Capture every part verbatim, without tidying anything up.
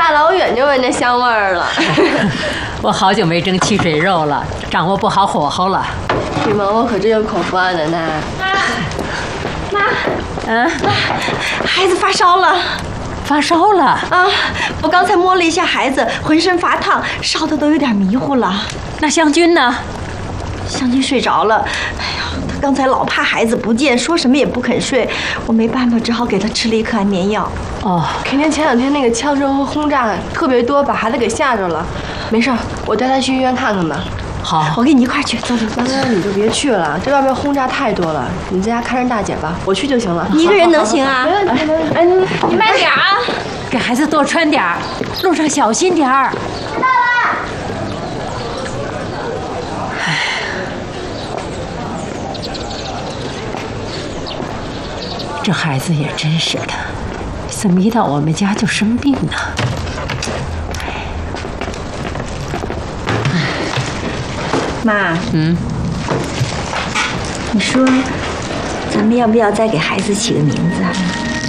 大老远就闻着香味儿了。 我好久没蒸汽水肉了，掌握不好火候了。 你们我可真有口饭的呢。妈，妈， 嗯， 妈，孩子发烧了。 发烧了啊！我刚才摸了一下孩子，浑身发烫，烧的都有点迷糊了。 那湘君呢？ 湘君睡着了。哎呀，他刚才老怕孩子不见，说什么也不肯睡。我没办法，只好给他吃了一颗安眠药。 哦， 肯定前两天那个枪声和轰炸特别多，把孩子给吓着了。没事，我带他去医院看看吧。 好， 我跟你一块去。走走。 刚刚你就别去了，这外面轰炸太多了，你在家看着大姐吧，我去就行了。 你一个人能行啊？ 没问题，没问题。哎，你你慢点啊， 给孩子多穿点儿，路上小心点儿。 知道了。 唉，这孩子也真是的，怎么一到我们家就生病呢？ 妈， 嗯， 你说，咱们要不要再给孩子起个名字啊？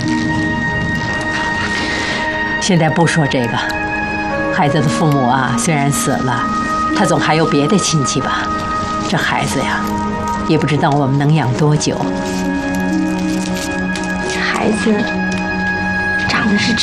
现在不说这个，孩子的父母啊，虽然死了，他总还有别的亲戚吧？这孩子呀，也不知道我们能养多久。 这孩子长得是